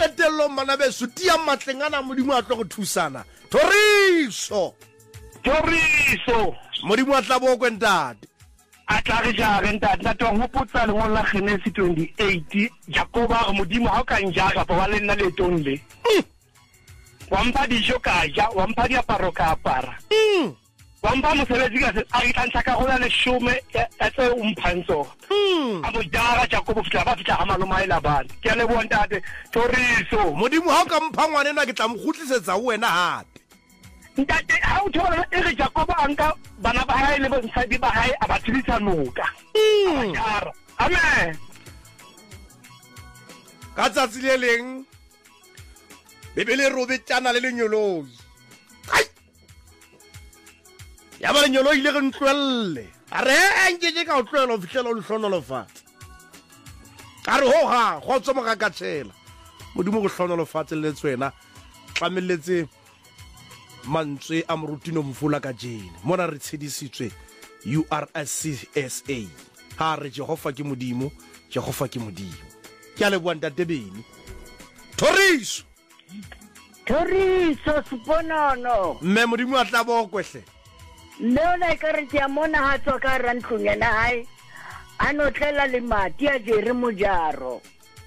qetello Manabeso tia matlengana modimo a tlo go thusana Thoriso modimo a tla bo kwentate a tla re jare ntate wa hopotsa le ngola Genesis 28 Jakoba re modimo ha o ka njara ba le nna le tonle wa mpa dijo ka ja wa mpa diaparo ka apara wa mpa mosebetsi ka se a itlantsha ka gola le shome a tse umphanso a mo jara Jakobo fitla ba fitla ha maloma ela bana ke a le bo ntate Thoriso modimo ha o ka mpha ngwane na ke tla mo gutlisetsa wena hape ntate ha o thola e re Jakobo anka bana ba hae le bonsadi ba hae a ba tshedisa noka a jara amen ka tsatsi le leng Bebele robetjana le lenyoloi ai ya ba lenyoloi le re ntlwelle are nke ka o tlwela o fitlela o hlonnolofatsa ka re ho ha go tsoma ka katshela modimo go hlonnolofatsa le tswena tlamelletse mantswe a morutino mfula ka jene mona re tshedisitswe URSCSA ha re Jehova ke modimo Jehova ke modimo ke a le bua ntate Beni Thoriso Suponono mme modimo a tla bo kwehle Leona ka re tya mona ha tswa ka rantlong yana hae a no tlela le mati a jere mojaro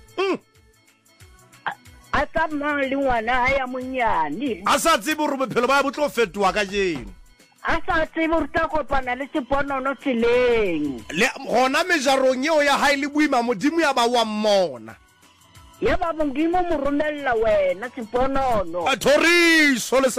a tsa mang le ngwana hae ya monyane a sa tsebe gore bophelo ba botlo fetwa ka jeno a sa tsebe gore ta kopana le Seponono tseleng le gona mejarong eo ya hae le boima modimo ya ba wa mmona ya ba modimo mo romella wena Seponono a Thoriso le